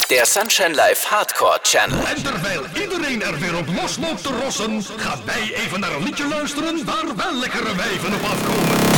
der Sunshine Live Hardcore Channel. En terwijl iedereen er weer op los loopt te rossen, gaan wij even naar een liedje luisteren waar wel lekkere wijven op afkomen.